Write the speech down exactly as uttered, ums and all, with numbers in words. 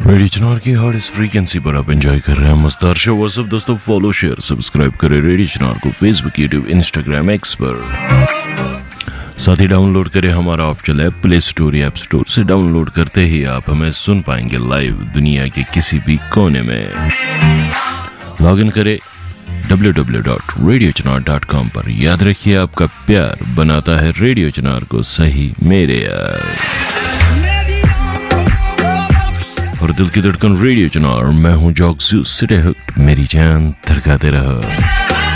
Radio चिनार की हर इस frequency पर आप एंजॉय कर रहे हैं मस्तार शो। व्हाट्सअप दोस्तों, फॉलो शेयर सब्सक्राइब करें रेडियो चिनार को फेसबुक, यूट्यूब, इंस्टाग्राम, एक्स पर। साथ ही डाउनलोड करें हमारा ऑफिशियल ऐप प्ले स्टोर या ऐप स्टोर से। डाउनलोड करते ही आप हमें सुन पाएंगे लाइव दुनिया के किसी भी कोने में। लॉग इन करें W W W dot radio चिनार डॉट कॉम पर। याद रखिए, आपका प्यार बनाता है रेडियो चिनार को सही मेरे यार। और दिल की धड़कन रेडियो चिनार, मैं हूं जॉक्सू सिटे हुक्ड, मेरी जान धड़काते रहो।